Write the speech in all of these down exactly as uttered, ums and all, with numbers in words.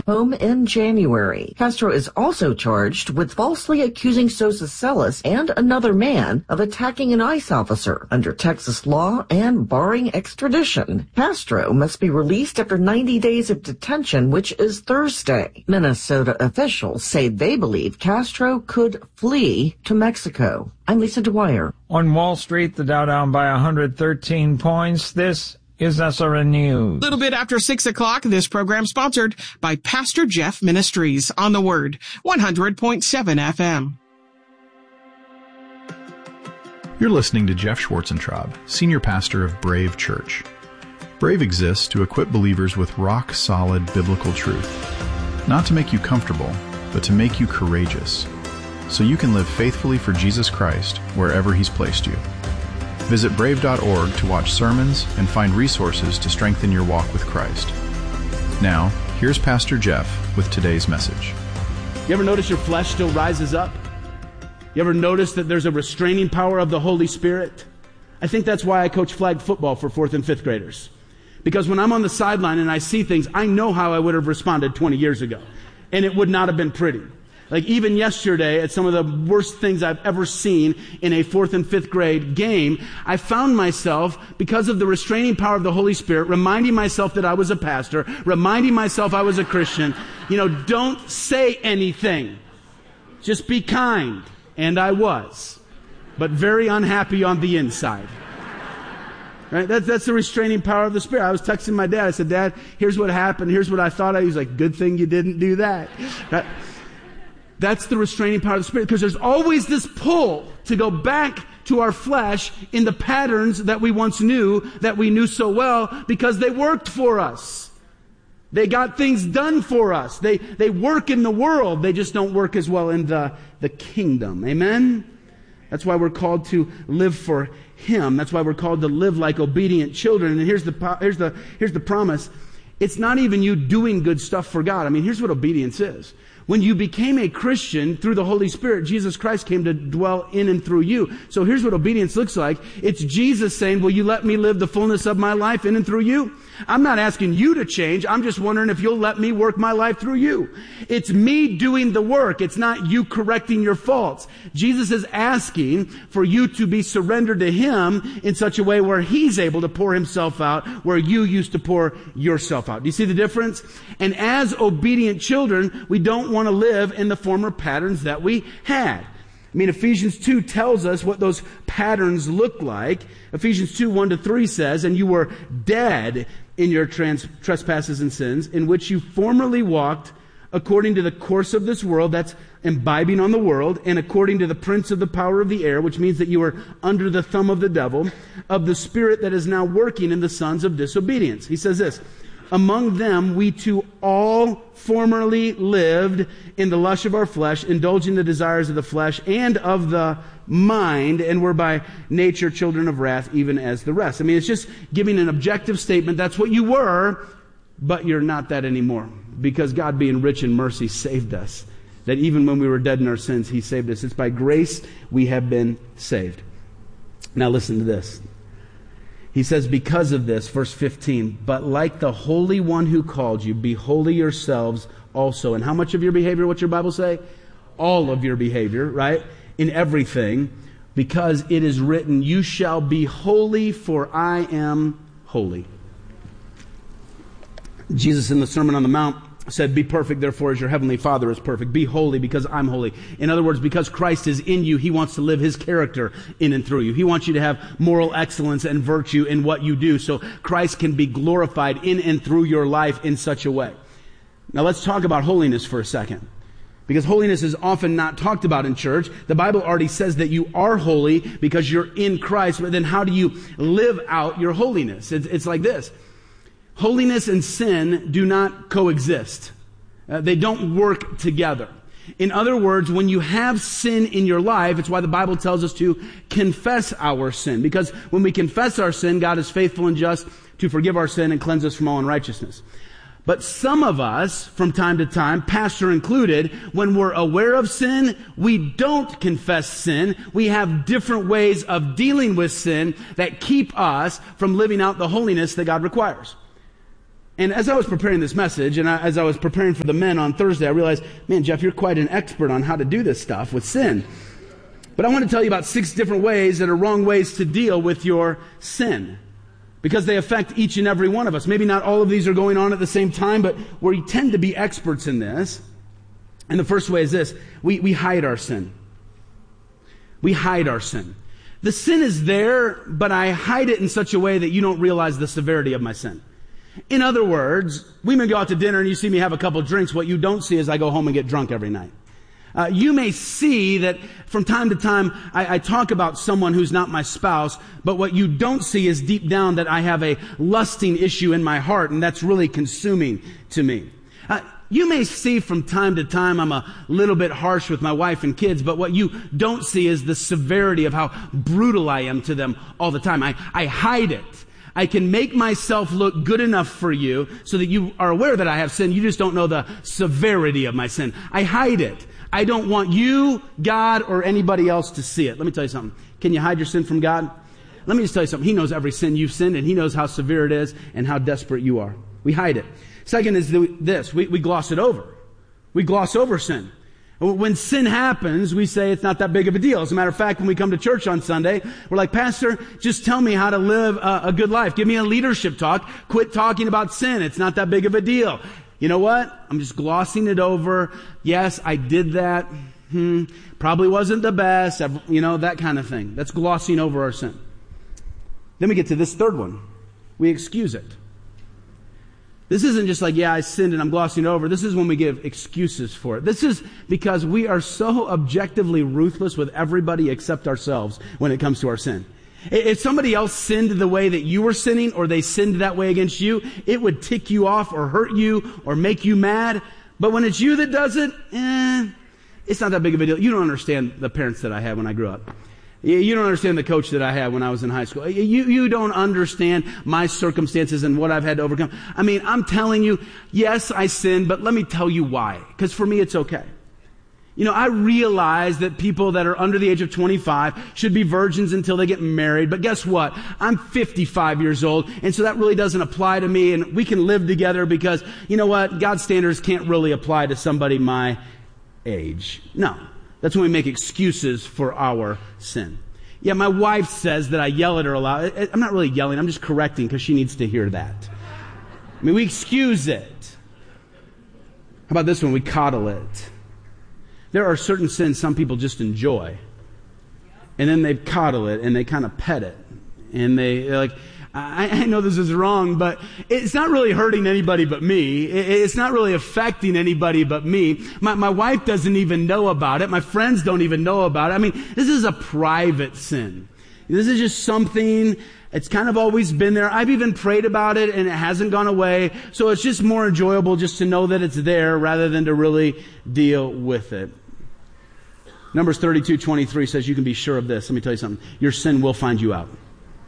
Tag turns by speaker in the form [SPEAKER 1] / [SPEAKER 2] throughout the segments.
[SPEAKER 1] home in January. Castro is also charged with falsely accusing Sosa Celis and another man of attacking an ICE officer under Texas law and barring extradition. Castro must be released after ninety days of detention, which is Thursday. Minnesota officials say they believe Castro could flee to Mexico. I'm Lisa Dwyer.
[SPEAKER 2] On Wall Street, the Dow down by one hundred thirteen points. This is S R N News.
[SPEAKER 3] A little bit after six o'clock, this program sponsored by Pastor Jeff Ministries on the Word, one hundred point seven F M.
[SPEAKER 4] You're listening to Jeff Schwarzentraub, Senior Pastor of Brave Church. Brave exists to equip believers with rock-solid biblical truth, not to make you comfortable, but to make you courageous, so you can live faithfully for Jesus Christ wherever He's placed you. Visit brave dot org to watch sermons and find resources to strengthen your walk with Christ. Now, here's Pastor Jeff with today's message.
[SPEAKER 5] You ever notice your flesh still rises up? You ever notice that there's a restraining power of the Holy Spirit? I think that's why I coach flag football for fourth and fifth graders. Because when I'm on the sideline and I see things, I know how I would have responded twenty years ago. And it would not have been pretty. Like even yesterday, at some of the worst things I've ever seen in a fourth and fifth grade game, I found myself, because of the restraining power of the Holy Spirit, reminding myself that I was a pastor, reminding myself I was a Christian. You know, don't say anything. Just be kind. And I was. But very unhappy on the inside. Right? That's, that's the restraining power of the Spirit. I was texting my dad. I said, Dad, here's what happened. Here's what I thought. He was like, good thing you didn't do that. Right? That's the restraining power of the Spirit, because there's always this pull to go back to our flesh in the patterns that we once knew, that we knew so well, because they worked for us. They got things done for us. They they work in the world. They just don't work as well in the, the kingdom. Amen? That's why we're called to live for Him. That's why we're called to live like obedient children. And here's the here's the here's the promise. It's not even you doing good stuff for God. I mean, here's what obedience is. When you became a Christian through the Holy Spirit, Jesus Christ came to dwell in and through you. So here's what obedience looks like. It's Jesus saying, will you let me live the fullness of my life in and through you? I'm not asking you to change. I'm just wondering if you'll let me work my life through you. It's me doing the work. It's not you correcting your faults. Jesus is asking for you to be surrendered to Him in such a way where He's able to pour Himself out where you used to pour yourself out. Do you see the difference? And as obedient children, we don't want to live in the former patterns that we had. I mean, Ephesians two tells us what those patterns look like. Ephesians two, one to three says, and you were dead in your trans- trespasses and sins, in which you formerly walked according to the course of this world, that's imbibing on the world, and according to the prince of the power of the air, which means that you are under the thumb of the devil, of the spirit that is now working in the sons of disobedience. He says this, among them we too all formerly lived in the lush of our flesh, indulging the desires of the flesh and of the mind, and were by nature children of wrath, even as the rest. I mean, it's just giving an objective statement. That's what you were, but you're not that anymore. Because God, being rich in mercy, saved us. That even when we were dead in our sins, He saved us. It's by grace we have been saved. Now listen to this. He says, because of this, verse fifteen, but like the Holy One who called you, be holy yourselves also. And how much of your behavior, what's your Bible say? All of your behavior, right? In everything, because it is written, you shall be holy, for I am holy. Jesus in the Sermon on the Mount said, be perfect, therefore, as your heavenly Father is perfect. Be holy, because I'm holy. In other words, because Christ is in you, He wants to live His character in and through you. He wants you to have moral excellence and virtue in what you do, so Christ can be glorified in and through your life in such a way. Now let's talk about holiness for a second. Because holiness is often not talked about in church. The Bible already says that you are holy because you're in Christ, but then how do you live out your holiness? It's, it's like this. Holiness and sin do not coexist. Uh, they don't work together. In other words, when you have sin in your life, it's why the Bible tells us to confess our sin. Because when we confess our sin, God is faithful and just to forgive our sin and cleanse us from all unrighteousness. But some of us, from time to time, pastor included, when we're aware of sin, we don't confess sin. We have different ways of dealing with sin that keep us from living out the holiness that God requires. And as I was preparing this message, and I, as I was preparing for the men on Thursday, I realized, man, Jeff, you're quite an expert on how to do this stuff with sin. But I want to tell you about six different ways that are wrong ways to deal with your sin, because they affect each and every one of us. Maybe not all of these are going on at the same time, but we tend to be experts in this. And the first way is this: we, we hide our sin. We hide our sin. The sin is there, but I hide it in such a way that you don't realize the severity of my sin. In other words, we may go out to dinner and you see me have a couple drinks. What you don't see is I go home and get drunk every night. Uh, you may see that from time to time I, I talk about someone who's not my spouse, but what you don't see is deep down that I have a lusting issue in my heart, and that's really consuming to me. Uh, you may see from time to time I'm a little bit harsh with my wife and kids, but what you don't see is the severity of how brutal I am to them all the time. I, I hide it. I can make myself look good enough for you so that you are aware that I have sin. You just don't know the severity of my sin. I hide it. I don't want you, God, or anybody else to see it. Let me tell you something. Can you hide your sin from God? Let me just tell you something. He knows every sin you've sinned, and He knows how severe it is and how desperate you are. We hide it. Second is this. We, we gloss it over. We gloss over sin. When sin happens, we say it's not that big of a deal. As a matter of fact, when we come to church on Sunday, we're like, Pastor, just tell me how to live a, a good life. Give me a leadership talk. Quit talking about sin. It's not that big of a deal. You know what? I'm just glossing it over. Yes, I did that. Hmm, probably wasn't the best. You know, that kind of thing. That's glossing over our sin. Then we get to this third one. We excuse it. This isn't just like, yeah, I sinned and I'm glossing it over. This is when we give excuses for it. This is because we are so objectively ruthless with everybody except ourselves when it comes to our sin. If somebody else sinned the way that you were sinning, or they sinned that way against you, it would tick you off or hurt you or make you mad. But when it's you that does it, eh, it's not that big of a deal. You don't understand the parents that I had when I grew up. You don't understand the coach that I had when I was in high school. You, you don't understand my circumstances and what I've had to overcome. I mean, I'm telling you, yes, I sinned, but let me tell you why. Because for me, it's okay. You know, I realize that people that are under the age of twenty-five should be virgins until they get married. But guess what? I'm fifty-five years old, and so that really doesn't apply to me, and we can live together because, you know what? God's standards can't really apply to somebody my age. No. That's when we make excuses for our sin. Yeah, my wife says that I yell at her a lot. I'm not really yelling. I'm just correcting because she needs to hear that. I mean, we excuse it. How about this one? We coddle it. There are certain sins some people just enjoy. And then they coddle it and they kind of pet it. And they, they're like, I, I know this is wrong, but it's not really hurting anybody but me. It, it's not really affecting anybody but me. My, my wife doesn't even know about it. My friends don't even know about it. I mean, this is a private sin. This is just something, it's kind of always been there. I've even prayed about it and it hasn't gone away. So it's just more enjoyable just to know that it's there rather than to really deal with it. Numbers thirty-two twenty-three says you can be sure of this. Let me tell you something. Your sin will find you out.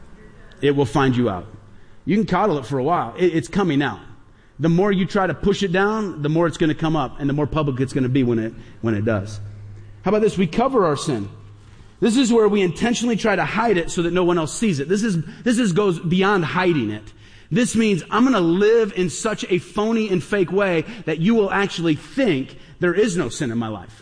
[SPEAKER 5] It will find you out. You can coddle it for a while. It, it's coming out. The more you try to push it down, the more it's going to come up, and the more public it's going to be when it when it does. How about this? We cover our sin. This is where we intentionally try to hide it so that no one else sees it. This is this is goes beyond hiding it. This means I'm going to live in such a phony and fake way that you will actually think there is no sin in my life.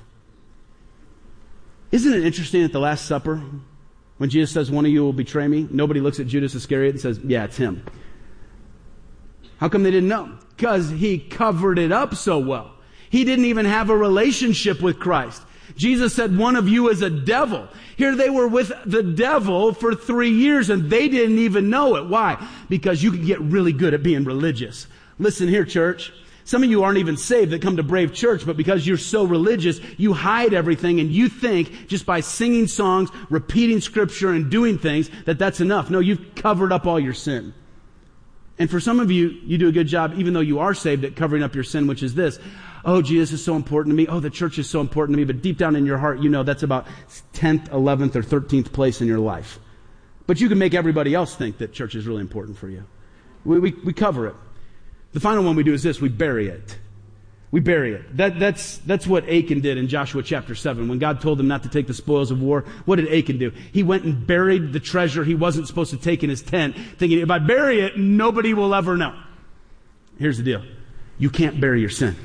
[SPEAKER 5] Isn't it interesting at the Last Supper, when Jesus says, one of you will betray me, nobody looks at Judas Iscariot and says, yeah, it's him. How come they didn't know? Because he covered it up so well. He didn't even have a relationship with Christ. Jesus said, one of you is a devil. Here they were with the devil for three years and they didn't even know it. Why? Because you can get really good at being religious. Listen here, church. Some of you aren't even saved that come to Brave Church, but because you're so religious, you hide everything and you think just by singing songs, repeating scripture, and doing things that that's enough. No, you've covered up all your sin. And for some of you, you do a good job, even though you are saved, at covering up your sin, which is this. Oh, Jesus is so important to me. Oh, the church is so important to me. But deep down in your heart, you know that's about tenth, eleventh, or thirteenth place in your life. But you can make everybody else think that church is really important for you. We, we, we cover it. The final one we do is this. We bury it. We bury it. That, that's, that's what Achan did in Joshua chapter seven. When God told him not to take the spoils of war, what did Achan do? He went and buried the treasure he wasn't supposed to take in his tent, thinking, if I bury it, nobody will ever know. Here's the deal. You can't bury your sin.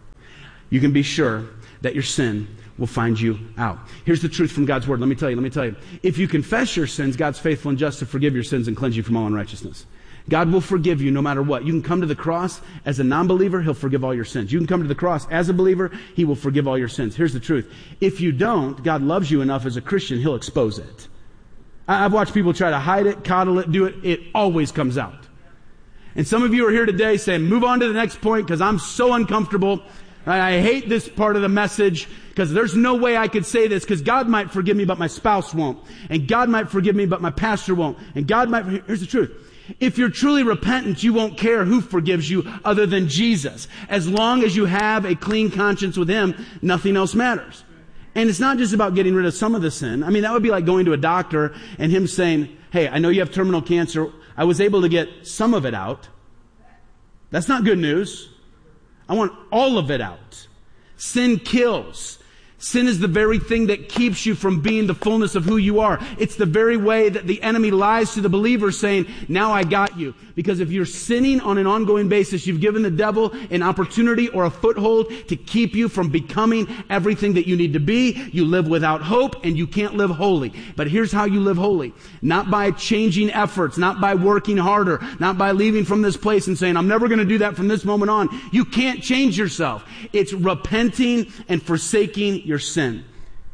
[SPEAKER 5] You can be sure that your sin will find you out. Here's the truth from God's word. Let me tell you, let me tell you. If you confess your sins, God's faithful and just to forgive your sins and cleanse you from all unrighteousness. God will forgive you no matter what. You can come to the cross as a non-believer, He'll forgive all your sins. You can come to the cross as a believer, He will forgive all your sins. Here's the truth. If you don't, God loves you enough as a Christian, He'll expose it. I've watched people try to hide it, coddle it, do it. It always comes out. And some of you are here today saying, move on to the next point because I'm so uncomfortable. I hate this part of the message because there's no way I could say this because God might forgive me, but my spouse won't. And God might forgive me, but my pastor won't. And God might, here's the truth. If you're truly repentant, you won't care who forgives you other than Jesus. As long as you have a clean conscience with Him, nothing else matters. And it's not just about getting rid of some of the sin. I mean, that would be like going to a doctor and him saying, hey, I know you have terminal cancer. I was able to get some of it out. That's not good news. I want all of it out. Sin kills. Sin is the very thing that keeps you from being the fullness of who you are. It's the very way that the enemy lies to the believer saying, now I got you. Because if you're sinning on an ongoing basis, you've given the devil an opportunity or a foothold to keep you from becoming everything that you need to be. You live without hope and you can't live holy. But here's how you live holy. Not by changing efforts, not by working harder, not by leaving from this place and saying, I'm never going to do that from this moment on. You can't change yourself. It's repenting and forsaking your sin.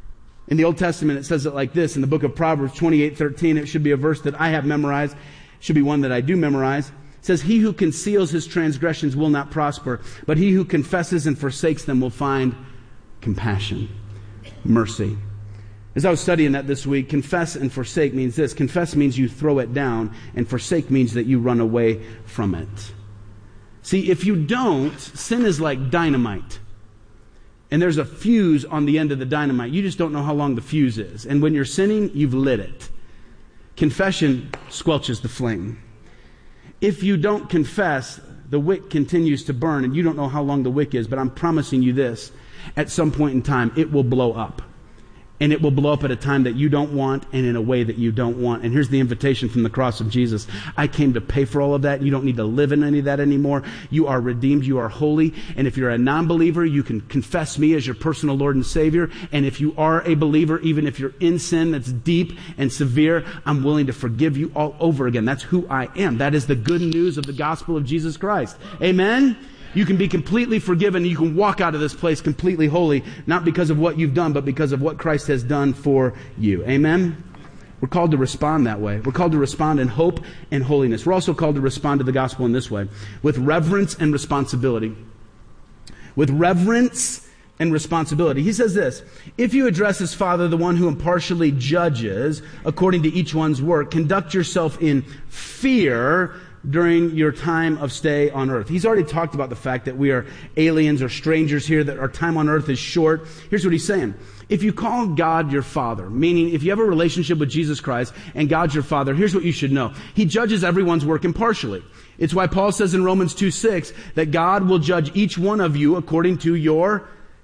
[SPEAKER 5] In the Old Testament, it says it like this. In the book of Proverbs twenty-eight thirteen, it should be a verse that I have memorized. It should be one that I do memorize. It says, he who conceals his transgressions will not prosper, but he who confesses and forsakes them will find compassion, mercy. As I was studying that this week, confess and forsake means this. Confess means you throw it down, and forsake means that you run away from it. See, if you don't, sin is like dynamite. And there's a fuse on the end of the dynamite. You just don't know how long the fuse is. And when you're sinning, you've lit it. Confession squelches the flame. If you don't confess, the wick continues to burn, and you don't know how long the wick is, but I'm promising you this. At some point in time, it will blow up. And it will blow up at a time that you don't want and in a way that you don't want. And here's the invitation from the cross of Jesus. I came to pay for all of that. You don't need to live in any of that anymore. You are redeemed. You are holy. And if you're a non-believer, you can confess me as your personal Lord and Savior. And if you are a believer, even if you're in sin that's deep and severe, I'm willing to forgive you all over again. That's who I am. That is the good news of the gospel of Jesus Christ. Amen? You can be completely forgiven. You can walk out of this place completely holy, not because of what you've done, but because of what Christ has done for you. Amen? We're called to respond that way. We're called to respond in hope and holiness. We're also called to respond to the gospel in this way, with reverence and responsibility. With reverence and responsibility. He says this, if you address as Father, the one who impartially judges according to each one's work, conduct yourself in fear during your time of stay on earth. He's already talked about the fact that we are aliens or strangers here, that our time on earth is short. Here's what he's saying. If you call God your Father, meaning if you have a relationship with Jesus Christ and God's your Father, here's what you should know. He judges everyone's work impartially. It's why Paul says in Romans two six that God will judge each one of you according to your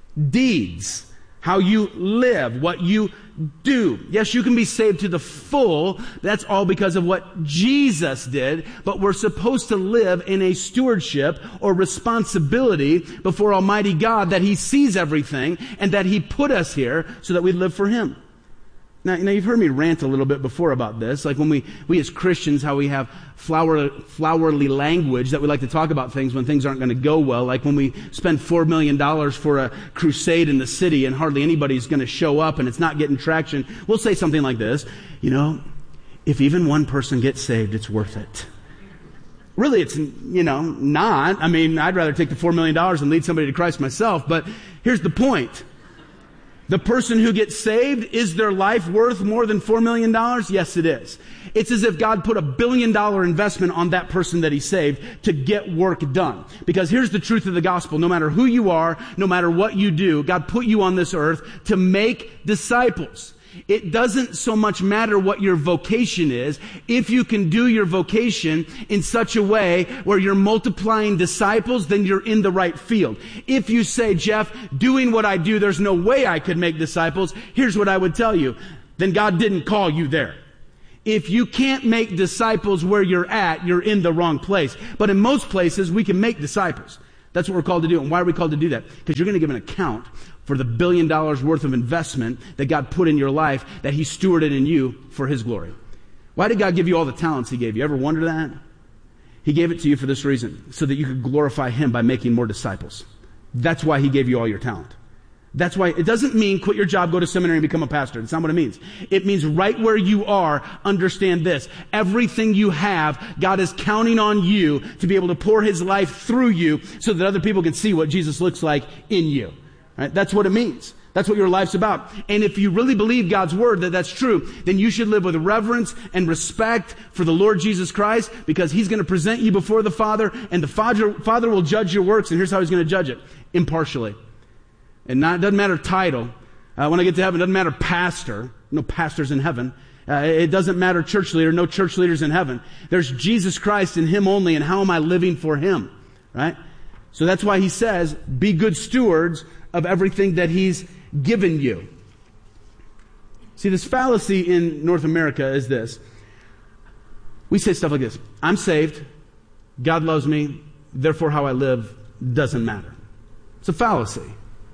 [SPEAKER 5] deeds, how you live, what you do. Yes, you can be saved to the full. That's all because of what Jesus did. But we're supposed to live in a stewardship or responsibility before Almighty God that He sees everything and that He put us here so that we live for Him. Now, you know, you've heard me rant a little bit before about this. Like when we, we as Christians, how we have flower, flowery language that we like to talk about things when things aren't going to go well. Like when we spend four million dollars for a crusade in the city and hardly anybody's going to show up and it's not getting traction. We'll say something like this, you know, if even one person gets saved, it's worth it. Really, it's, you know, not. I mean, I'd rather take the four million dollars and lead somebody to Christ myself. But here's the point. The person who gets saved, is their life worth more than four million dollars? Yes, it is. It's as if God put a billion dollar investment on that person that He saved to get work done. Because here's the truth of the gospel. No matter who you are, no matter what you do, God put you on this earth to make disciples. It doesn't so much matter what your vocation is, if you can do your vocation in such a way where you're multiplying disciples, then you're in the right field. If you say, Jeff, doing what I do, there's no way I could make disciples, here's what I would tell you. Then God didn't call you there. If you can't make disciples where you're at, you're in the wrong place. But in most places, we can make disciples. That's what we're called to do. And why are we called to do that? Because you're going to give an account for the billion dollars worth of investment that God put in your life, that He stewarded in you for His glory. Why did God give you all the talents He gave you? Ever wonder that? He gave it to you for this reason, so that you could glorify Him by making more disciples. That's why He gave you all your talent. That's why it doesn't mean quit your job, go to seminary, and become a pastor. That's not what it means. It means right where you are, understand this. Everything you have, God is counting on you to be able to pour His life through you so that other people can see what Jesus looks like in you. Right? That's what it means. That's what your life's about. And if you really believe God's word that that's true, then you should live with reverence and respect for the Lord Jesus Christ, because He's going to present you before the Father, and the Father, Father will judge your works. And here's how He's going to judge it: impartially. And not, it doesn't matter title. Uh, when I get to heaven, it doesn't matter pastor. No pastors in heaven. Uh, it doesn't matter church leader. No church leaders in heaven. There's Jesus Christ and Him only, and how am I living for Him? Right? So that's why He says, be good stewards of everything that He's given you. See, this fallacy in North America is this. We say stuff like this: I'm saved, God loves me, therefore how I live doesn't matter. It's a fallacy.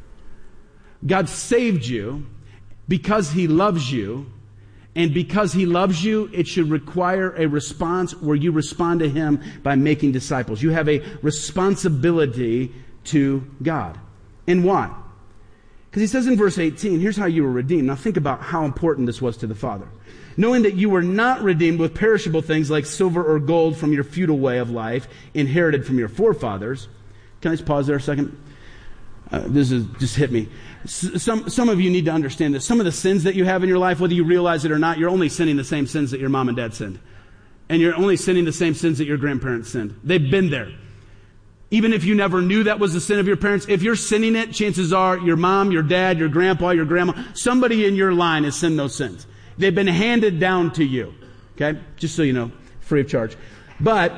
[SPEAKER 5] God saved you because He loves you, and because He loves you, it should require a response where you respond to Him by making disciples. You have a responsibility to God. And why? Because He says in verse eighteen, here's how you were redeemed. Now think about how important this was to the Father. Knowing that you were not redeemed with perishable things like silver or gold from your futile way of life, inherited from your forefathers. Can I just pause there a second? Uh, this is just hit me. S- some some of you need to understand this. Some of the sins that you have in your life, whether you realize it or not, you're only sinning the same sins that your mom and dad sinned. And you're only sinning the same sins that your grandparents sinned. They've been there. Even if you never knew that was the sin of your parents, if you're sinning it, chances are your mom, your dad, your grandpa, your grandma, somebody in your line has sinned those sins. They've been handed down to you. Okay? Just so you know, free of charge. But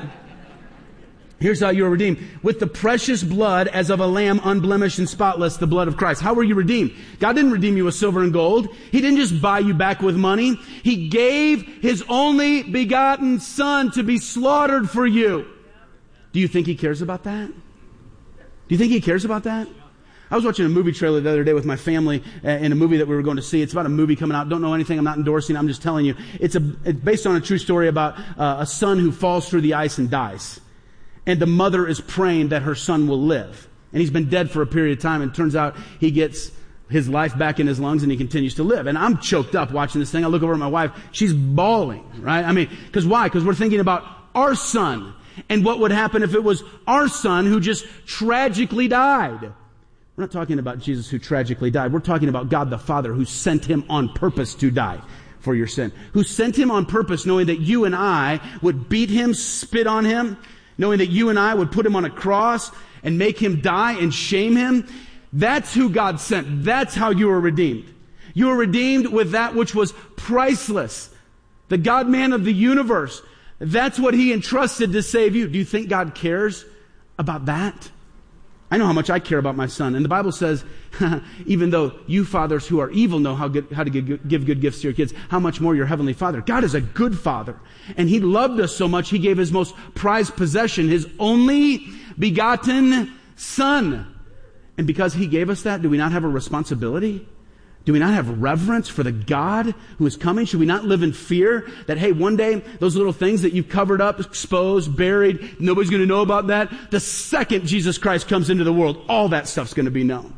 [SPEAKER 5] here's how you were redeemed. With the precious blood as of a lamb, unblemished and spotless, the blood of Christ. How were you redeemed? God didn't redeem you with silver and gold. He didn't just buy you back with money. He gave His only begotten Son to be slaughtered for you. Do you think He cares about that? Do you think He cares about that? I was watching a movie trailer the other day with my family in a movie that we were going to see. It's about a movie coming out. Don't know anything. I'm not endorsing. I'm just telling you. It's, a, it's based on a true story about uh, a son who falls through the ice and dies. And the mother is praying that her son will live. And he's been dead for a period of time. And it turns out he gets his life back in his lungs and he continues to live. And I'm choked up watching this thing. I look over at my wife. She's bawling, right? I mean, because why? Because we're thinking about our son. And what would happen if it was our son who just tragically died? We're not talking about Jesus who tragically died. We're talking about God the Father who sent Him on purpose to die for your sin. Who sent Him on purpose knowing that you and I would beat Him, spit on Him, knowing that you and I would put Him on a cross and make Him die and shame Him. That's who God sent. That's how you were redeemed. You were redeemed with that which was priceless. The God-man of the universe. That's what He entrusted to save you. Do you think God cares about that? I know how much I care about my son. And the Bible says, even though you fathers who are evil know how, good, how to give, give good gifts to your kids, how much more your heavenly Father. God is a good Father. And He loved us so much, He gave His most prized possession, His only begotten Son. And because He gave us that, do we not have a responsibility? Do we not have reverence for the God who is coming? Should we not live in fear that, hey, one day, those little things that you've covered up, exposed, buried, nobody's going to know about that? The second Jesus Christ comes into the world, all that stuff's going to be known.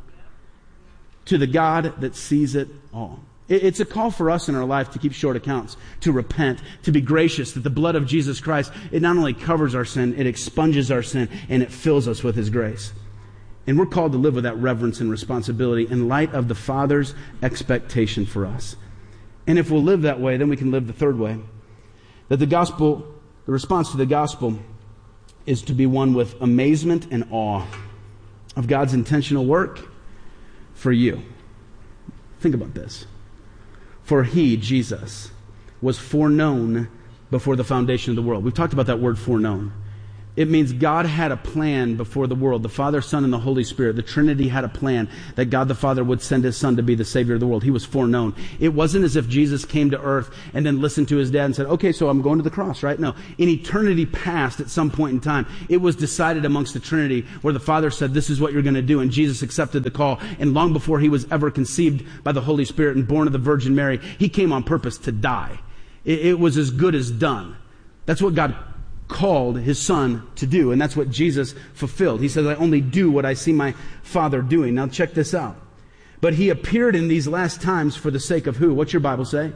[SPEAKER 5] To the God that sees it all. It's a call for us in our life to keep short accounts, to repent, to be gracious, that the blood of Jesus Christ, it not only covers our sin, it expunges our sin, and it fills us with His grace. And we're called to live with that reverence and responsibility in light of the Father's expectation for us. And if we'll live that way, then we can live the third way. That the gospel, the response to the gospel is to be one with amazement and awe of God's intentional work for you. Think about this. For He, Jesus, was foreknown before the foundation of the world. We've talked about that word foreknown. It means God had a plan before the world. The Father, Son, and the Holy Spirit. The Trinity had a plan that God the Father would send His Son to be the Savior of the world. He was foreknown. It wasn't as if Jesus came to earth and then listened to His dad and said, okay, so I'm going to the cross, right? No. In eternity past, at some point in time, it was decided amongst the Trinity where the Father said, this is what you're going to do. And Jesus accepted the call. And long before He was ever conceived by the Holy Spirit and born of the Virgin Mary, He came on purpose to die. It, it was as good as done. That's what God called His Son to do, and that's what Jesus fulfilled. He says, I only do what I see my Father doing. Now check this out. But He appeared in these last times for the sake of who? What's your Bible say?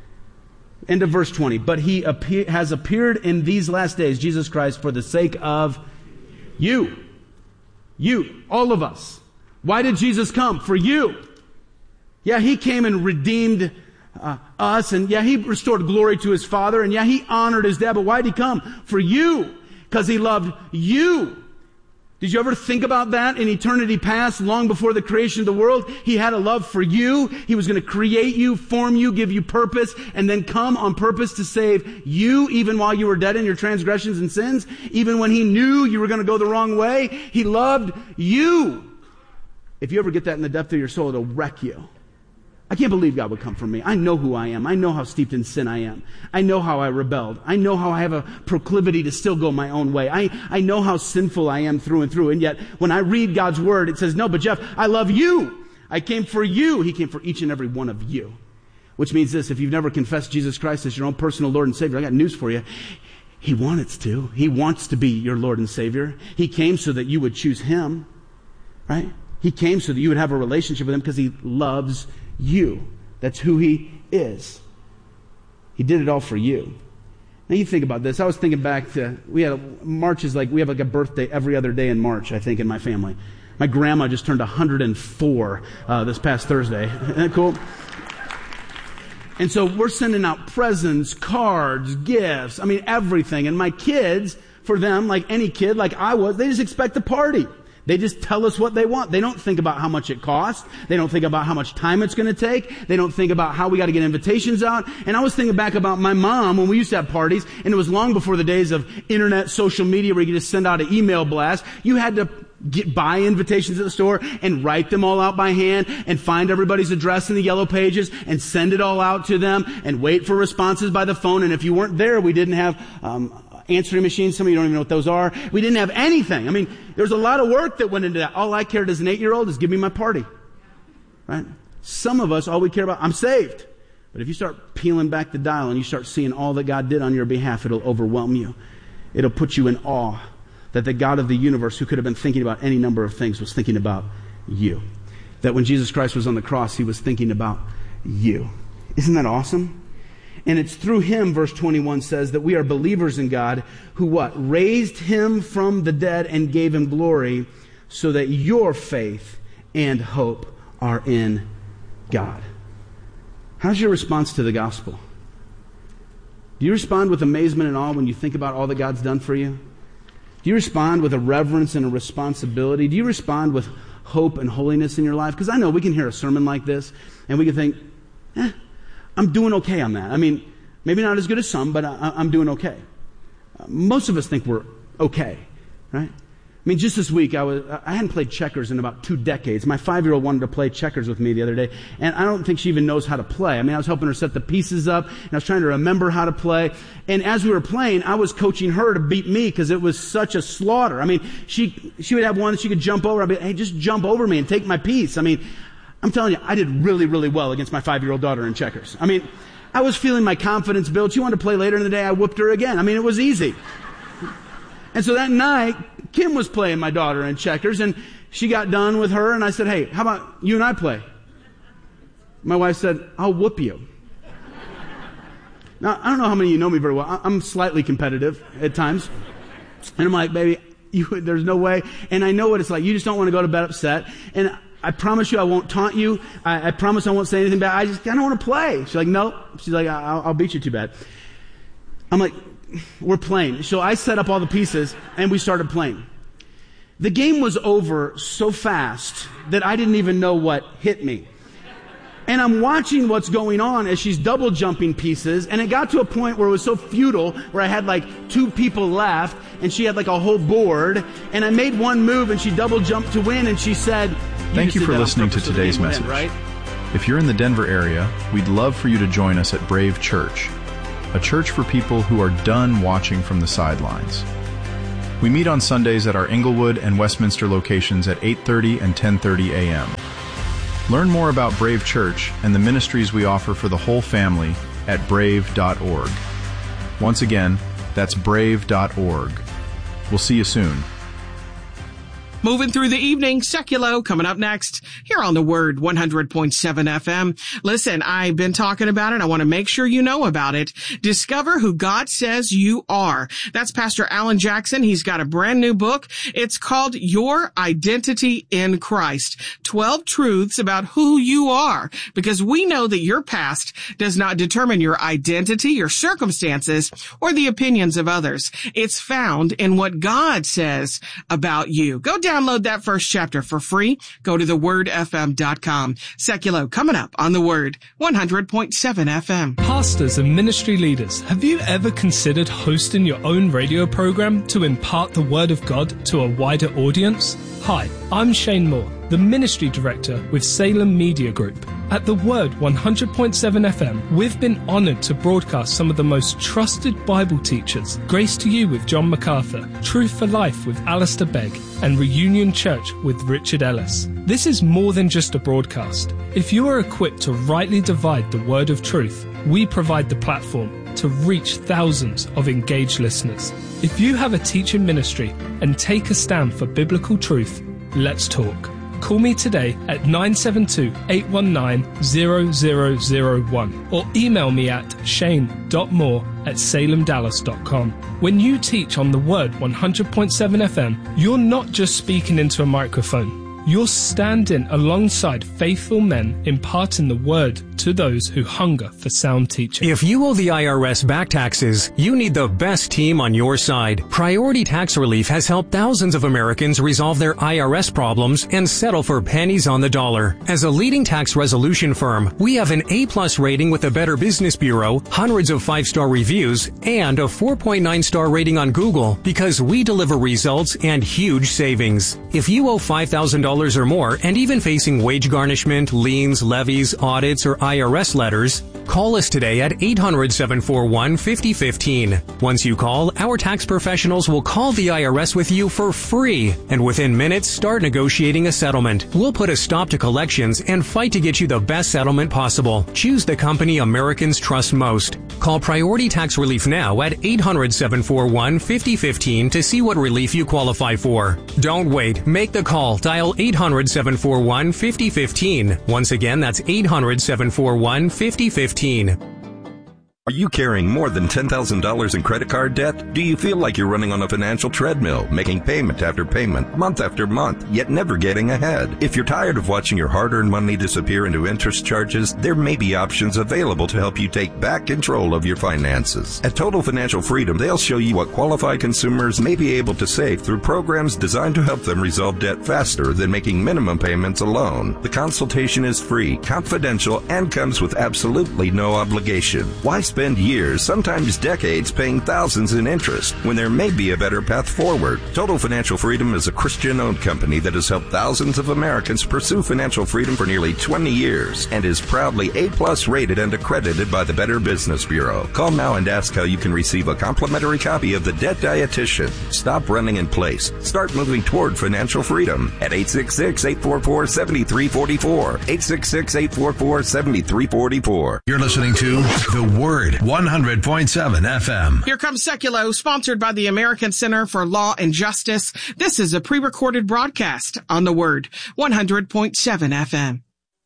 [SPEAKER 5] End of verse twenty. But He appear, has appeared in these last days, Jesus Christ, for the sake of you. You. All of us. Why did Jesus come? For you. Yeah, He came and redeemed Uh, us, and yeah, He restored glory to His Father, and yeah, He honored His dad, but why did He come? For you, because He loved you. Did you ever think about that in eternity past, long before the creation of the world? He had a love for you. He was going to create you, form you, give you purpose, and then come on purpose to save you, even while you were dead in your transgressions and sins. Even when He knew you were going to go the wrong way, He loved you. If you ever get that in the depth of your soul, it'll wreck you. I can't believe God would come for me. I know who I am. I know how steeped in sin I am. I know how I rebelled. I know how I have a proclivity to still go my own way. I, I know how sinful I am through and through. And yet, when I read God's Word, it says, no, but Jeff, I love you. I came for you. He came for each and every one of you. Which means this, if you've never confessed Jesus Christ as your own personal Lord and Savior, I got news for you. He wants to. He wants to be your Lord and Savior. He came so that you would choose Him. Right? He came so that you would have a relationship with Him because He loves you. You. That's who He is. He did it all for you. Now you think about this. I was thinking back to, we had, a, March is like, we have like a birthday every other day in March, I think, in my family. My grandma just turned one hundred four uh, this past Thursday. Isn't that cool? And so we're sending out presents, cards, gifts, I mean everything. And my kids, for them, like any kid, like I was, they just expect a party. They just tell us what they want. They don't think about how much it costs. They don't think about how much time it's going to take. They don't think about how we got to get invitations out. And I was thinking back about my mom when we used to have parties, and it was long before the days of internet, social media, where you could just send out an email blast. You had to get buy invitations at the store and write them all out by hand and find everybody's address in the yellow pages and send it all out to them and wait for responses by the phone. And if you weren't there, we didn't have um answering machines. Some of you don't even know what those are. We didn't have anything. I mean, there's a lot of work that went into that. All I cared as an eight-year-old is give me my party. Right? Some of us, all we care about, I'm saved. But if you start peeling back the dial and you start seeing all that God did on your behalf, it'll overwhelm you. It'll put you in awe that the God of the universe, who could have been thinking about any number of things, was thinking about you. That when Jesus Christ was on the cross, He was thinking about you. Isn't that awesome? And it's through Him, verse twenty-one says, that we are believers in God who what? Raised Him from the dead and gave Him glory, so that your faith and hope are in God. How's your response to the gospel? Do you respond with amazement and awe when you think about all that God's done for you? Do you respond with a reverence and a responsibility? Do you respond with hope and holiness in your life? Because I know we can hear a sermon like this and we can think, eh, I'm doing okay on that. I mean, maybe not as good as some, but I, I'm doing okay. Uh, most of us think we're okay, right? I mean, just this week, I was I hadn't played checkers in about two decades. My five-year-old wanted to play checkers with me the other day, and I don't think she even knows how to play. I mean, I was helping her set the pieces up, and I was trying to remember how to play. And as we were playing, I was coaching her to beat me because it was such a slaughter. I mean, she she would have one that she could jump over. I'd be, hey, just jump over me and take my piece. I mean, I'm telling you, I did really, really well against my five-year-old daughter in checkers. I mean, I was feeling my confidence build. She wanted to play later in the day. I whooped her again. I mean, it was easy. And so that night, Kim was playing my daughter in checkers, and she got done with her, and I said, hey, how about you and I play? My wife said, I'll whoop you. Now, I don't know how many of you know me very well. I'm slightly competitive at times. And I'm like, baby, you, there's no way. And I know what it's like. You just don't want to go to bed upset. And I promise you I won't taunt you. I, I promise I won't say anything bad. I just, I don't want to play. She's like, no. She's like, I'll, I'll beat you too bad. I'm like, we're playing. So I set up all the pieces, and we started playing. The game was over so fast that I didn't even know what hit me. And I'm watching what's going on as she's double jumping pieces. And it got to a point where it was so futile, where I had like two people left and she had like a whole board. And I made one move and she double jumped to win. And she said, you
[SPEAKER 4] Thank you for listening to today's message.
[SPEAKER 5] Win, right?
[SPEAKER 4] If you're in the Denver area, we'd love for you to join us at Brave Church, a church for people who are done watching from the sidelines. We meet on Sundays at our Inglewood and Westminster locations at eight thirty and ten thirty a.m. Learn more about Brave Church and the ministries we offer for the whole family at brave dot org. Once again, that's brave dot org. We'll see you soon.
[SPEAKER 3] Moving through the evening, Seculo coming up next here on the Word one hundred point seven F M. Listen, I've been talking about it. I want to make sure you know about it. Discover who God says you are. That's Pastor Alan Jackson. He's got a brand new book. It's called Your Identity in Christ. twelve truths about who you are, because we know that your past does not determine your identity, your circumstances, or the opinions of others. It's found in what God says about you. Go download that first chapter for free. Go to the word f m dot com. Seculo coming up on the Word one hundred point seven F M.
[SPEAKER 6] Pastors and ministry leaders, have you ever considered hosting your own radio program to impart the Word of God to a wider audience? Hi, I'm Shane Moore, the Ministry Director with Salem Media Group. At the Word one hundred point seven F M, we've been honored to broadcast some of the most trusted Bible teachers. Grace to You with John MacArthur, Truth for Life with Alistair Begg, and Reunion Church with Richard Ellis. This is more than just a broadcast. If you are equipped to rightly divide the word of truth, we provide the platform to reach thousands of engaged listeners. If you have a teaching ministry and take a stand for biblical truth, let's talk. Call me today at nine seven two, eight one nine, zero zero zero one or email me at shane dot moore at salem dallas dot com. When you teach on the Word one hundred point seven F M, you're not just speaking into a microphone. You're standing alongside faithful men imparting the Word to those who hunger for sound teaching.
[SPEAKER 7] If you owe the I R S back taxes, you need the best team on your side. Priority Tax Relief has helped thousands of Americans resolve their I R S problems and settle for pennies on the dollar. As a leading tax resolution firm, we have an A-plus rating with the Better Business Bureau, hundreds of five-star reviews, and a four point nine star rating on Google because we deliver results and huge savings. If you owe five thousand dollars or more and even facing wage garnishment, liens, levies, audits, or I R S letters, call us today at eight hundred, seven four one, five oh one five. Once you call, our tax professionals will call the I R S with you for free, and within minutes start negotiating a settlement. We'll put a stop to collections and fight to get you the best settlement possible. Choose the company Americans trust most. Call Priority Tax Relief now at eight hundred, seven four one, five oh one five to see what relief you qualify for. Don't wait. Make the call. Dial eight hundred, seven four one, five oh one five. Once again, that's eight hundred, seven four one, five oh one five.
[SPEAKER 8] Are you carrying more than ten thousand dollars in credit card debt? Do you feel like you're running on a financial treadmill, making payment after payment, month after month, yet never getting ahead? If you're tired of watching your hard-earned money disappear into interest charges, there may be options available to help you take back control of your finances. At Total Financial Freedom, they'll show you what qualified consumers may be able to save through programs designed to help them resolve debt faster than making minimum payments alone. The consultation is free, confidential, and comes with absolutely no obligation. Why spend years, sometimes decades, paying thousands in interest when there may be a better path forward? Total Financial Freedom is a Christian-owned company that has helped thousands of Americans pursue financial freedom for nearly twenty years and is proudly A-plus rated and accredited by the Better Business Bureau. Call now and ask how you can receive a complimentary copy of The Debt Dietitian. Stop running in place. Start moving toward financial freedom at eight six six, eight four four, seven three four four. eight six six, eight four four, seven three four four.
[SPEAKER 9] You're listening to The Word one hundred point seven F M.
[SPEAKER 3] Here comes Seculo, sponsored by the American Center for Law and Justice. This is a pre-recorded broadcast on the Word one hundred point seven F M.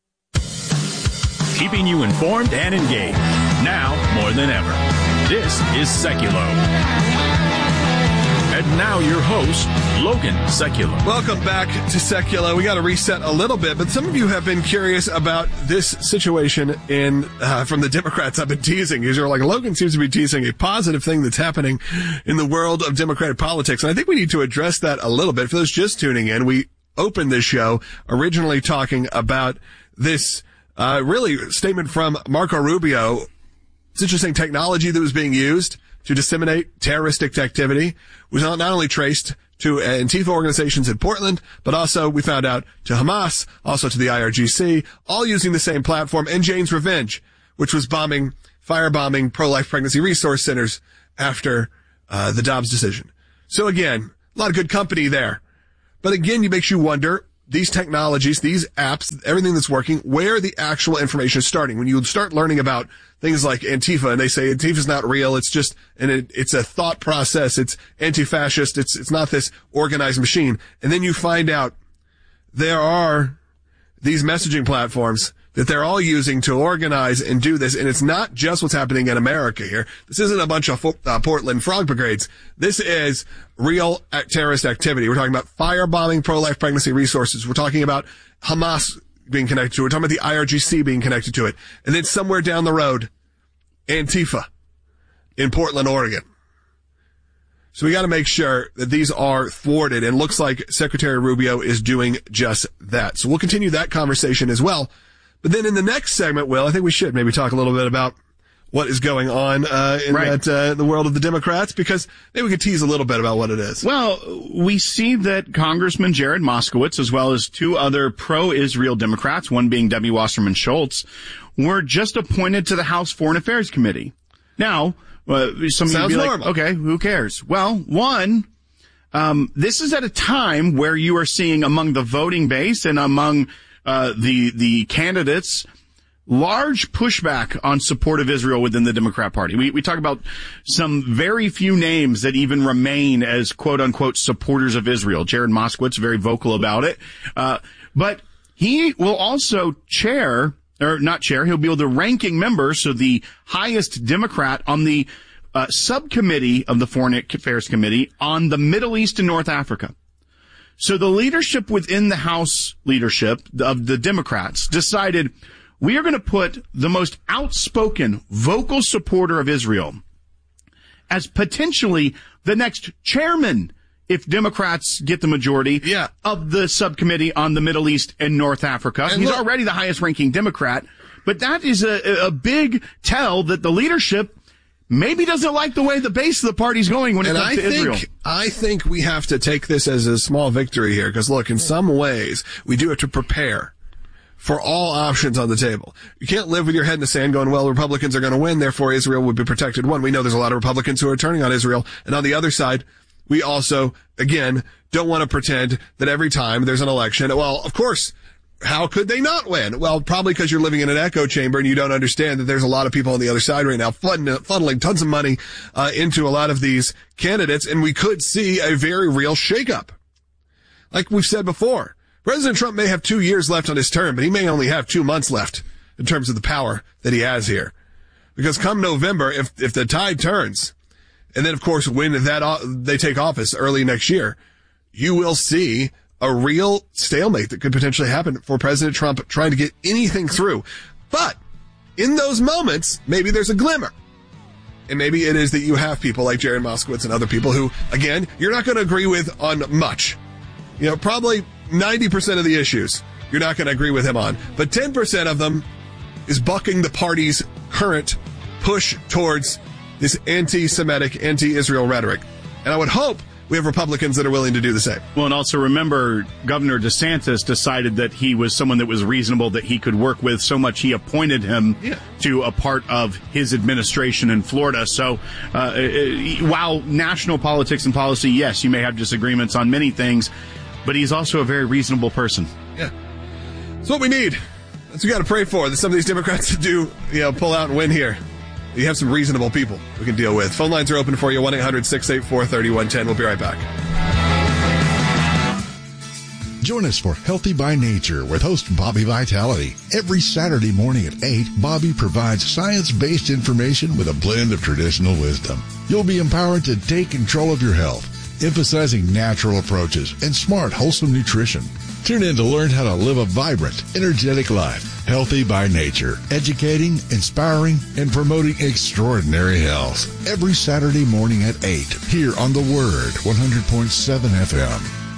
[SPEAKER 10] Keeping you informed and engaged, now more than ever. This is Seculo. And now your host, Logan Seculo.
[SPEAKER 11] Welcome back to Seculo. We got to reset a little bit, but some of you have been curious about this situation in uh, from the Democrats. I've been teasing. You're like, Logan seems to be teasing a positive thing that's happening in the world of Democratic politics. And I think we need to address that a little bit. For those just tuning in, we opened this show originally talking about this Uh, really, a statement from Marco Rubio. It's interesting, technology that was being used to disseminate terroristic activity was not, not only traced to Antifa organizations in Portland, but also we found out to Hamas, also to the I R G C, all using the same platform, and Jane's Revenge, which was bombing, firebombing pro-life pregnancy resource centers after uh, the Dobbs decision. So again, a lot of good company there. But again, it makes you wonder, these technologies, these apps, everything that's working, where the actual information is starting. When you start learning about things like Antifa, and they say Antifa's not real, it's just, and it, it's a thought process, it's anti-fascist, it's, it's not this organized machine. And then you find out there are these messaging platforms that they're all using to organize and do this. And it's not just what's happening in America here. This isn't a bunch of uh, Portland frog brigades. This is real terrorist activity. We're talking about firebombing pro-life pregnancy resources. We're talking about Hamas being connected to it. We're talking about the I R G C being connected to it. And then somewhere down the road, Antifa in Portland, Oregon. So we got to make sure that these are thwarted, and looks like Secretary Rubio is doing just that. So we'll continue that conversation as well. But then in the next segment, Will, I think we should maybe talk a little bit about what is going on uh, in
[SPEAKER 12] right.
[SPEAKER 11] that uh, the world of the Democrats, because maybe we could tease a little bit about what it is.
[SPEAKER 12] Well, we see that Congressman Jared Moskowitz, as well as two other pro-Israel Democrats, one being Debbie Wasserman Schultz, were just appointed to the House Foreign Affairs Committee. Now, uh, some of you be like,
[SPEAKER 11] normal.
[SPEAKER 12] okay, who cares? Well, one, um, this is at a time where you are seeing among the voting base and among Uh, the, the candidates, large pushback on support of Israel within the Democrat Party. We, we talk about some very few names that even remain as quote unquote supporters of Israel. Jared Moskowitz, very vocal about it. Uh, but he will also chair, or not chair, he'll be the ranking member, so the highest Democrat on the uh, subcommittee of the Foreign Affairs Committee on the Middle East and North Africa. So the leadership within the House leadership of the Democrats decided we are going to put the most outspoken, vocal supporter of Israel as potentially the next chairman if Democrats get the majority
[SPEAKER 11] yeah.
[SPEAKER 12] of the subcommittee on the Middle East and North Africa.
[SPEAKER 11] And
[SPEAKER 12] He's
[SPEAKER 11] look,
[SPEAKER 12] already the highest ranking Democrat, but that is a, a big tell that the leadership maybe doesn't like the way the base of the party's going when it
[SPEAKER 11] and
[SPEAKER 12] comes
[SPEAKER 11] I
[SPEAKER 12] to
[SPEAKER 11] think,
[SPEAKER 12] Israel.
[SPEAKER 11] I think we have to take this as a small victory here, because look, in some ways, we do have to prepare for all options on the table. You can't live with your head in the sand going, well, Republicans are going to win, therefore Israel would be protected. One, we know there's a lot of Republicans who are turning on Israel. And on the other side, we also, again, don't want to pretend that every time there's an election, well, of course, how could they not win? Well, probably because you're living in an echo chamber and you don't understand that there's a lot of people on the other side right now funneling, funneling tons of money uh, into a lot of these candidates, and we could see a very real shakeup. Like we've said before, President Trump may have two years left on his term, but he may only have two months left in terms of the power that he has here. Because come November, if if the tide turns, and then of course when that they take office early next year, you will see a real stalemate that could potentially happen for President Trump trying to get anything through. But in those moments, maybe there's a glimmer. And maybe it is that you have people like Jared Moskowitz and other people who, again, you're not going to agree with on much. You know, probably ninety percent of the issues you're not going to agree with him on. But ten percent of them is bucking the party's current push towards this anti-Semitic, anti-Israel rhetoric. And I would hope we have Republicans that are willing to do the same.
[SPEAKER 12] Well, and also remember, Governor DeSantis decided that he was someone that was reasonable, that he could work with so much he appointed him
[SPEAKER 11] yeah.
[SPEAKER 12] to a part of his administration in Florida. So uh, while national politics and policy, yes, you may have disagreements on many things, but he's also a very reasonable person.
[SPEAKER 11] Yeah. That's what we need. That's what we got to pray for, that some of these Democrats do, you know, pull out and win here. You have some reasonable people we can deal with. Phone lines are open for you, one eight hundred six eight four three one one zero. We'll be right back.
[SPEAKER 13] Join us for Healthy by Nature with host Bobby Vitality. Every Saturday morning at eight, Bobby provides science-based information with a blend of traditional wisdom. You'll be empowered to take control of your health, emphasizing natural approaches and smart, wholesome nutrition. Tune in to learn how to live a vibrant, energetic life. Healthy by Nature, educating, inspiring, and promoting extraordinary health. Every Saturday morning at eight, here on The Word, one hundred point seven F M.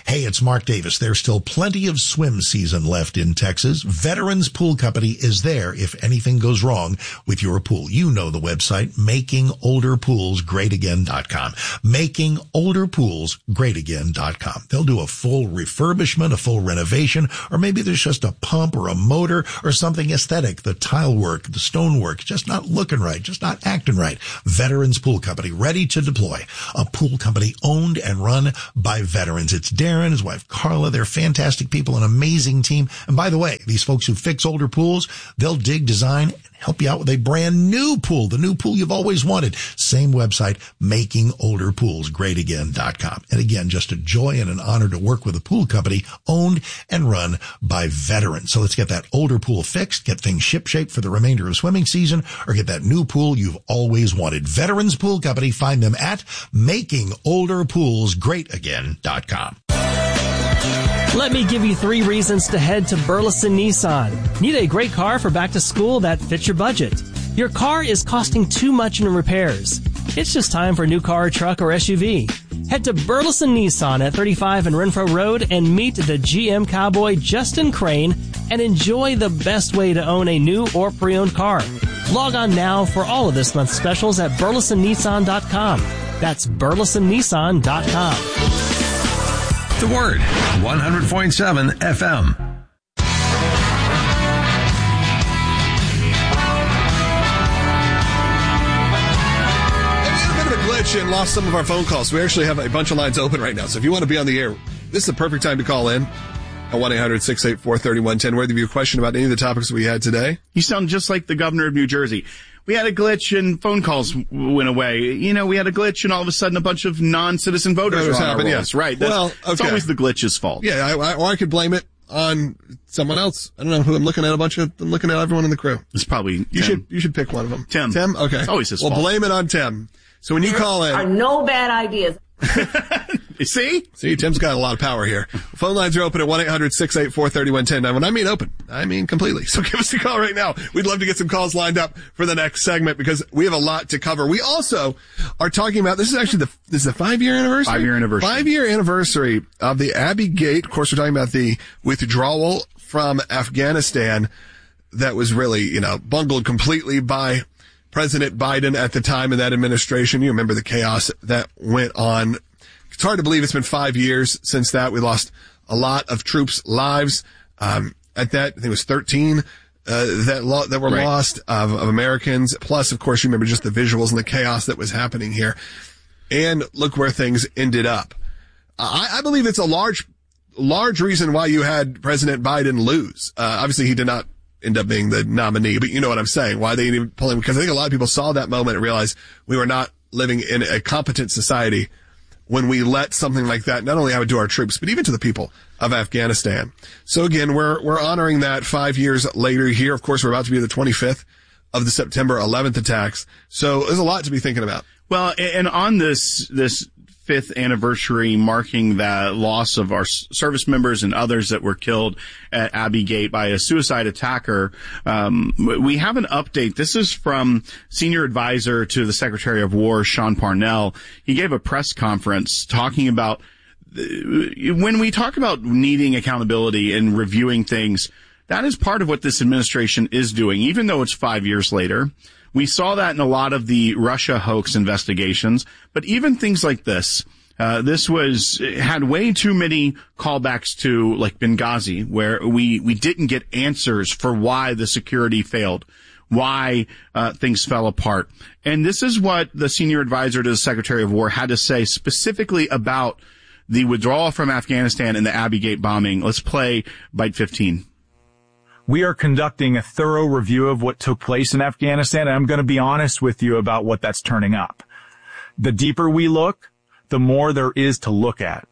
[SPEAKER 14] Hey, it's Mark Davis. There's still plenty of swim season left in Texas. Veterans Pool Company is there if anything goes wrong with your pool. You know the website, making older pools great again dot com. making older pools great again dot com. They'll do a full refurbishment, a full renovation, or maybe there's just a pump or a motor or something aesthetic. The tile work, the stone work, just not looking right, just not acting right. Veterans Pool Company, ready to deploy. A pool company owned and run by veterans. It's Darren, his wife Carla. They're fantastic people, an amazing team. And by the way, these folks who fix older pools, they'll dig, design, and help you out with a brand new pool, the new pool you've always wanted. Same website, making older pools great again dot com. And again, just a joy and an honor to work with a pool company owned and run by veterans. So let's get that older pool fixed, get things shipshape for the remainder of swimming season, or get that new pool you've always wanted. Veterans Pool Company, find them at making older pools great again dot com.
[SPEAKER 15] Let me give you three reasons to head to Burleson Nissan. Need a great car for back to school that fits your budget? Your car is costing too much in repairs. It's just time for a new car, truck, or S U V. Head to Burleson Nissan at thirty-five and Renfro Road and meet the G M cowboy Justin Crane and enjoy the best way to own a new or pre-owned car. Log on now for all of this month's specials at burleson nissan dot com. That's burleson nissan dot com.
[SPEAKER 9] The Word, one hundred point seven F M.
[SPEAKER 11] And lost some of our phone calls. We actually have a bunch of lines open right now. So if you want to be on the air, this is the perfect time to call in at one eight hundred six eight four three one one zero. Whether you have a question about any of the topics we had today.
[SPEAKER 12] You sound just like the governor of New Jersey. We had a glitch and phone calls went away. You know, we had a glitch and all of a sudden a bunch of non-citizen voters were on our rolls. Yes, right. That's,
[SPEAKER 11] well, okay.
[SPEAKER 12] It's always the glitch's fault.
[SPEAKER 11] Yeah, I, I, or I could blame it on someone else. I don't know who I'm looking at. A bunch of I'm looking at everyone in the crew.
[SPEAKER 12] It's probably
[SPEAKER 11] you
[SPEAKER 12] Tim.
[SPEAKER 11] should you should pick one of them.
[SPEAKER 12] Tim.
[SPEAKER 11] Tim. Okay.
[SPEAKER 12] It's always his
[SPEAKER 11] well,
[SPEAKER 12] fault.
[SPEAKER 11] Well, blame it on Tim. So when you call in,
[SPEAKER 16] are no bad ideas.
[SPEAKER 12] See?
[SPEAKER 11] See, Tim's got a lot of power here. Phone lines are open at one eight hundred six eight four three one one zero. Now, when I mean open, I mean completely. So give us a call right now. We'd love to get some calls lined up for the next segment because we have a lot to cover. We also are talking about, this is actually the, this is the five-year anniversary?
[SPEAKER 12] Five-year anniversary.
[SPEAKER 11] Five-year anniversary of the Abbey Gate. Of course, we're talking about the withdrawal from Afghanistan that was really, you know, bungled completely by President Biden at the time of that administration. You remember the chaos that went on. It's hard to believe it's been five years since that. We lost a lot of troops' lives. Um, at that, I think it was thirteen, uh, that lo- that were right. lost of, of Americans. Plus, of course, you remember just the visuals and the chaos that was happening here. And look where things ended up. I, I believe it's a large, large reason why you had President Biden lose. Uh, obviously he did not end up being the nominee, but you know what I'm saying. Why they didn't pull him? Because I think a lot of people saw that moment and realized we were not living in a competent society when we let something like that not only happen to our troops, but even to the people of Afghanistan. So again, we're, we're honoring that five years later here. Of course, we're about to be the twenty-fifth of the September eleventh attacks. So there's a lot to be thinking about.
[SPEAKER 12] Well, and on this, this fifth anniversary marking the loss of our service members and others that were killed at Abbey Gate by a suicide attacker, um, we have an update. This is from Senior Advisor to the Secretary of War, Sean Parnell. He gave a press conference talking about when we talk about needing accountability and reviewing things, that is part of what this administration is doing, even though it's five years later. We saw that in a lot of the Russia hoax investigations, but even things like this, uh, this was, had way too many callbacks to like Benghazi, where we, we didn't get answers for why the security failed, why, uh, things fell apart. And this is what the senior advisor to the Secretary of War had to say specifically about the withdrawal from Afghanistan and the Abbey Gate bombing. Let's play Byte fifteen.
[SPEAKER 17] We are conducting a thorough review of what took place in Afghanistan, and I'm going to be honest with you about what that's turning up. The deeper we look, the more there is to look at.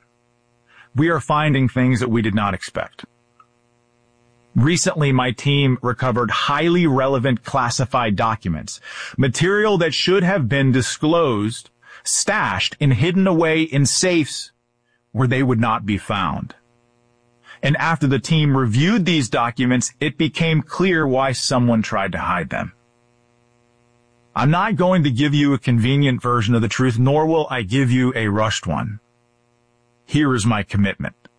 [SPEAKER 17] We are finding things that we did not expect. Recently, my team recovered highly relevant classified documents, material that should have been disclosed, stashed, and hidden away in safes where they would not be found. And after the team reviewed these documents, it became clear why someone tried to hide them. I'm not going to give you a convenient version of the truth, nor will I give you a rushed one. Here is my commitment.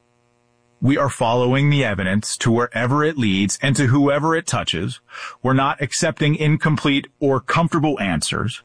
[SPEAKER 17] We are following the evidence to wherever it leads and to whoever it touches. We're not accepting incomplete or comfortable answers.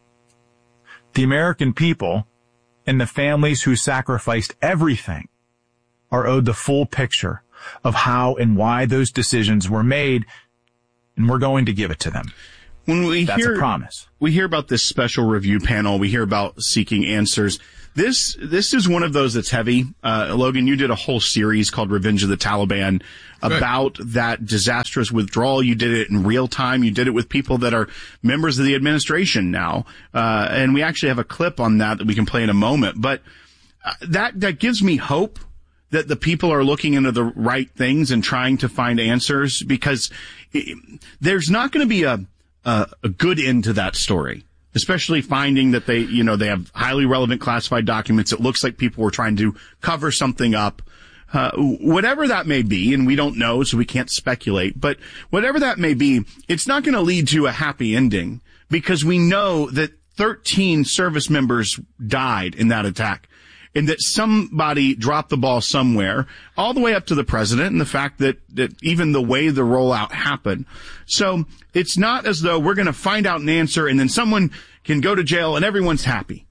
[SPEAKER 17] The American people and the families who sacrificed everything are owed the full picture of how and why those decisions were made, and we're going to give it to them.
[SPEAKER 12] When we
[SPEAKER 17] That's
[SPEAKER 12] hear,
[SPEAKER 17] a promise.
[SPEAKER 12] We hear about this special review panel. We hear about seeking answers. This this is one of those that's heavy. Uh, Logan, you did a whole series called Revenge of the Taliban about right. that disastrous withdrawal. You did it in real time. You did it with people that are members of the administration now. Uh, and we actually have a clip on that that we can play in a moment. But uh, that that gives me hope that the people are looking into the right things and trying to find answers, because it, there's not going to be a, a a good end to that story. Especially finding that they, you know, they have highly relevant classified documents. It looks like people were trying to cover something up. Uh, whatever that may be, and we don't know, so we can't speculate, but whatever that may be, it's not going to lead to a happy ending, because we know that thirteen service members died in that attack, and that somebody dropped the ball somewhere, all the way up to the president, and the fact that, that even the way the rollout happened. So it's not as though we're going to find out an answer and then someone can go to jail and everyone's happy.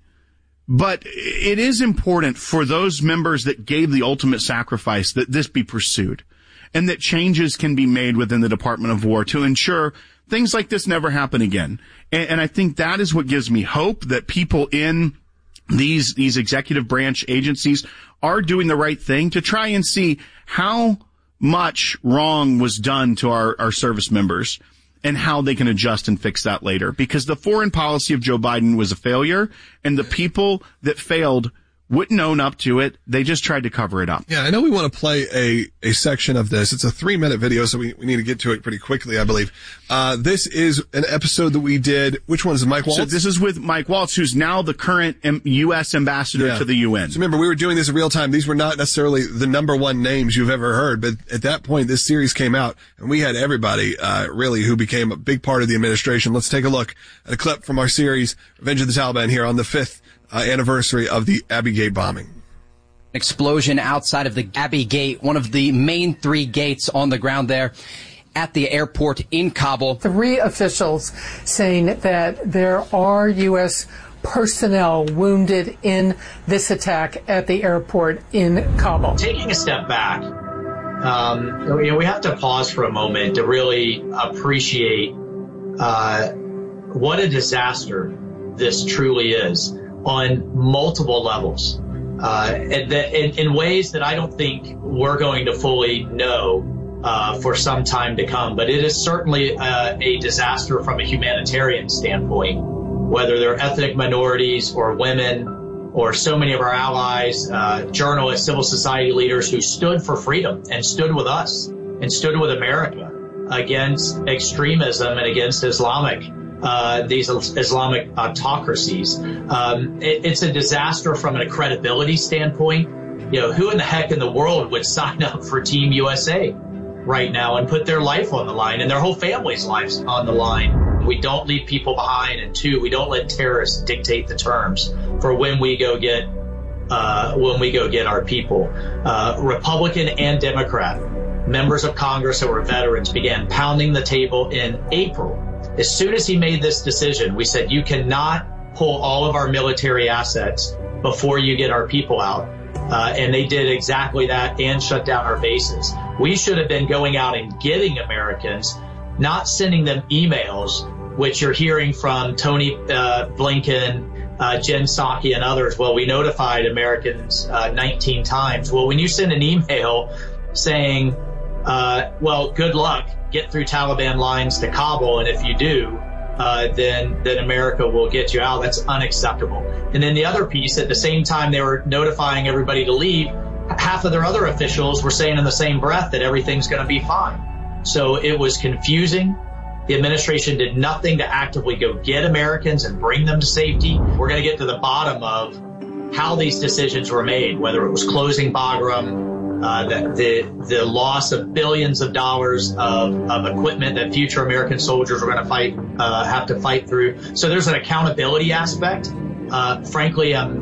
[SPEAKER 12] But it is important for those members that gave the ultimate sacrifice that this be pursued, and that changes can be made within the Department of War to ensure things like this never happen again. And, and I think that is what gives me hope, that people in these these executive branch agencies are doing the right thing to try and see how much wrong was done to our, our service members and how they can adjust and fix that later. Because the foreign policy of Joe Biden was a failure, and the people that failed wouldn't own up to it. They just tried to cover it up.
[SPEAKER 11] Yeah, I know we want to play a, a section of this. It's a three-minute video, so we, we need to get to it pretty quickly, I believe. Uh, this is an episode that we did. Which one is it, Mike Waltz?
[SPEAKER 12] So this is with Mike Waltz, who's now the current U S ambassador yeah. to the U N.
[SPEAKER 11] So remember, we were doing this in real time. These were not necessarily the number one names you've ever heard, but at that point, this series came out, and we had everybody, uh, really, who became a big part of the administration. Let's take a look at a clip from our series, Revenge of the Taliban, here on the fifth Uh, anniversary of the Abbey Gate bombing.
[SPEAKER 16] Explosion outside of the Abbey Gate, one of the main three gates on the ground there at the airport in Kabul.
[SPEAKER 18] Three officials saying that there are U S personnel wounded in this attack at the airport in Kabul.
[SPEAKER 19] Taking a step back, um, you know, we have to pause for a moment to really appreciate uh, what a disaster this truly is on multiple levels, uh, and that in, in ways that I don't think we're going to fully know uh, for some time to come. But it is certainly uh, a disaster from a humanitarian standpoint, whether they're ethnic minorities or women or so many of our allies, uh, journalists, civil society leaders who stood for freedom and stood with us and stood with America against extremism and against Islamic Uh, these Islamic autocracies. Um, it, it's a disaster from a credibility standpoint. You know, who in the heck in the world would sign up for Team U S A right now and put their life on the line and their whole family's lives on the line? We don't leave people behind, and two, we don't let terrorists dictate the terms for when we go get uh, when we go get our people. Uh, Republican and Democrat members of Congress who were veterans began pounding the table in April. As soon as he made this decision, we said, you cannot pull all of our military assets before you get our people out. Uh, and they did exactly that and shut down our bases. We should have been going out and getting Americans, not sending them emails, which you're hearing from Tony uh, Blinken, uh, Jen Psaki, and others. Well, we notified Americans uh, nineteen times. Well, when you send an email saying, uh, well, good luck, get through Taliban lines to Kabul, and if you do, uh, then then America will get you out. That's unacceptable. And then the other piece, at the same time they were notifying everybody to leave, half of their other officials were saying in the same breath that everything's going to be fine. So it was confusing. The administration did nothing to actively go get Americans and bring them to safety. We're going to get to the bottom of how these decisions were made, whether it was closing Bagram, Uh, the, the the loss of billions of dollars of, of equipment that future American soldiers are going to fight uh, have to fight through. So there's an accountability aspect. Uh, frankly, I'm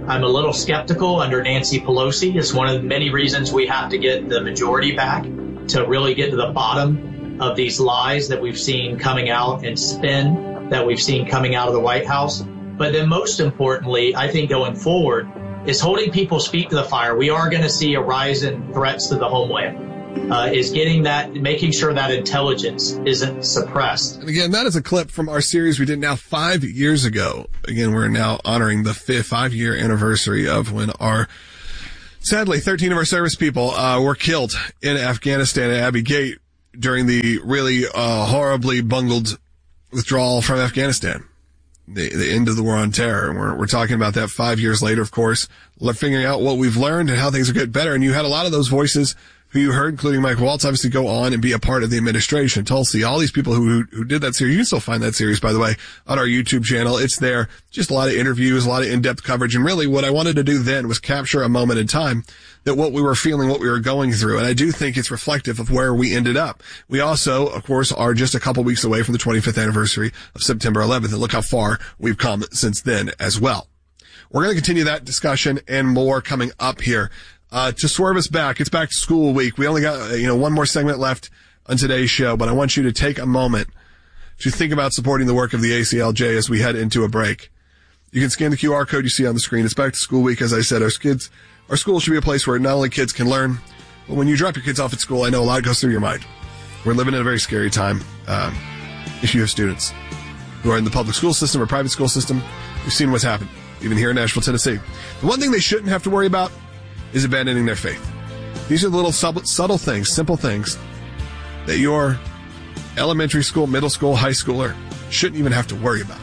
[SPEAKER 19] I'm a little skeptical under Nancy Pelosi. It's one of the many reasons we have to get the majority back to really get to the bottom of these lies that we've seen coming out and spin that we've seen coming out of the White House. But then most importantly, I think going forward is holding people's feet to the fire. We are going to see a rise in threats to the homeland. Uh, is getting that, making sure that intelligence isn't suppressed.
[SPEAKER 11] And again, that is a clip from our series we did now five years ago. Again, we're now honoring the fifth, five-year anniversary of when our, sadly, thirteen of our service people uh, were killed in Afghanistan at Abbey Gate during the really uh, horribly bungled withdrawal from Afghanistan. The, the end of the war on terror. We're, we're talking about that five years later, of course, figuring out what we've learned and how things are getting better. And you had a lot of those voices who you heard, including Mike Waltz, obviously go on and be a part of the administration. Tulsi, all these people who, who, who did that series. You can still find that series, by the way, on our YouTube channel. It's there. Just a lot of interviews, a lot of in-depth coverage. And really what I wanted to do then was capture a moment in time that what we were feeling, what we were going through. And I do think it's reflective of where we ended up. We also, of course, are just a couple weeks away from the twenty-fifth anniversary of September eleventh. And look how far we've come since then as well. We're going to continue that discussion and more coming up here. Uh, to swerve us back, it's back to school week. We only got, uh, you know, one more segment left on today's show, but I want you to take a moment to think about supporting the work of the A C L J as we head into a break. You can scan the Q R code you see on the screen. It's back to school week. As I said, our kids, our school should be a place where not only kids can learn, but when you drop your kids off at school, I know a lot goes through your mind. We're living in a very scary time. Um, if you have students who are in the public school system or private school system, you've seen what's happened, even here in Nashville, Tennessee. The one thing they shouldn't have to worry about is abandoning their faith. These are the little sub- subtle things, simple things that your elementary school, middle school, high schooler shouldn't even have to worry about.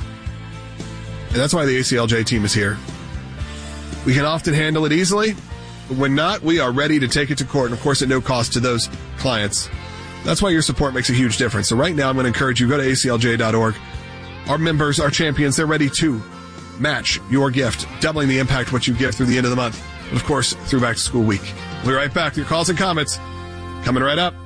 [SPEAKER 11] And that's why the A C L J team is here. We can often handle it easily, but when not, we are ready to take it to court, and of course at no cost to those clients. That's why your support makes a huge difference. So right now I'm going to encourage you, go to A C L J dot org. Our members, our champions, they're ready to match your gift, doubling the impact of what you give through the end of the month. And of course, through back to school week. We'll be right back with your calls and comments coming right up.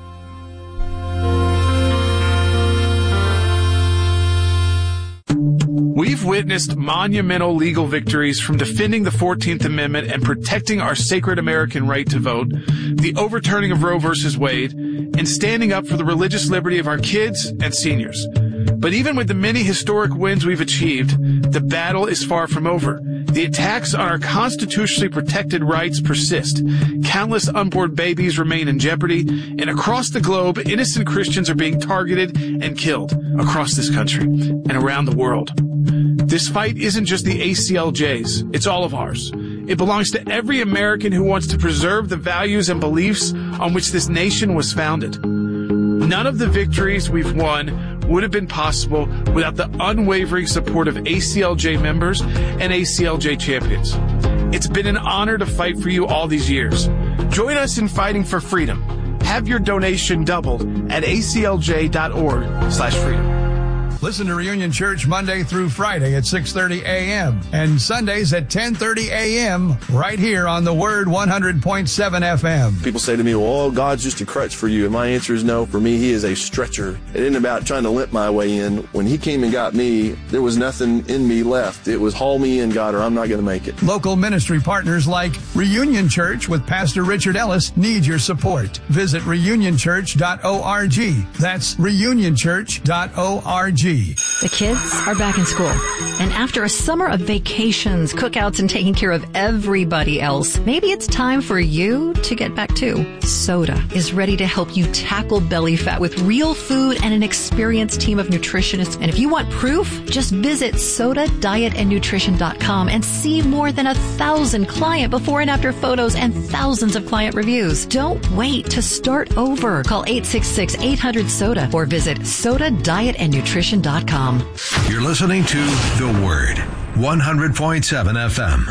[SPEAKER 20] We've witnessed monumental legal victories from defending the fourteenth Amendment and protecting our sacred American right to vote, the overturning of Roe versus Wade, and standing up for the religious liberty of our kids and seniors. But even with the many historic wins we've achieved, the battle is far from over. The attacks on our constitutionally protected rights persist. Countless unborn babies remain in jeopardy, and across the globe, innocent Christians are being targeted and killed across this country and around the world. This fight isn't just the A C L J's, it's all of ours. It belongs to every American who wants to preserve the values and beliefs on which this nation was founded. None of the victories we've won would have been possible without the unwavering support of A C L J members and A C L J champions. It's been an honor to fight for you all these years. Join us in fighting for freedom. Have your donation doubled at A C L J dot org slash freedom.
[SPEAKER 21] Listen to Reunion Church Monday through Friday at six thirty a.m. and Sundays at ten thirty a.m. right here on the Word one hundred point seven F M.
[SPEAKER 22] People say to me, well, oh, God's just a crutch for you. And my answer is no. For me, he is a stretcher. It isn't about trying to limp my way in. When he came and got me, there was nothing in me left. It was haul me in, God, or I'm not going to make it.
[SPEAKER 21] Local ministry partners like Reunion Church with Pastor Richard Ellis need your support. Visit reunion church dot org. That's reunion church dot org.
[SPEAKER 23] The kids are back in school, and after a summer of vacations, cookouts, and taking care of everybody else, maybe it's time for you to get back too. Soda is ready to help you tackle belly fat with real food and an experienced team of nutritionists. And if you want proof, just visit soda diet and nutrition dot com and see more than a thousand client before and after photos and thousands of client reviews. Don't wait to start over. Call eight six six, eight hundred, soda or visit soda diet and nutrition dot com.
[SPEAKER 9] You're listening to The Word, one hundred point seven F M.